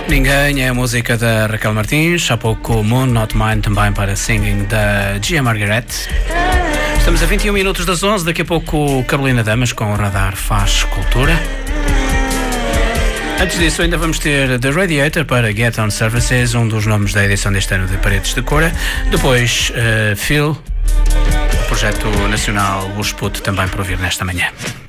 Ninguém é a música da Raquel Martins, há pouco Moon Not Mine também para Singing da Gia Margaret. Estamos a 21 minutos das 11, daqui a pouco Carolina Damas com o Radar Faz Cultura. Antes disso ainda vamos ter The Radiator para Get On Services, um dos nomes da edição deste ano de Paredes de Cora. Depois Phil, o projeto nacional Wushput também por ouvir nesta manhã.